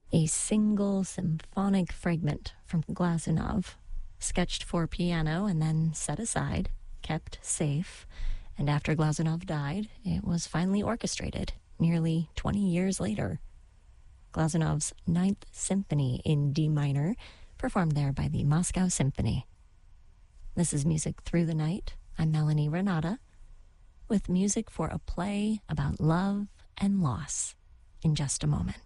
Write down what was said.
a single symphonic fragment from Glazunov, sketched for piano and then set aside, kept safe, and after Glazunov died, it was finally orchestrated nearly 20 years later. Glazunov's Ninth Symphony in D minor, performed there by the Moscow Symphony. This is Music Through the Night. I'm Melanie Renata, with music for a play about love and loss in just a moment.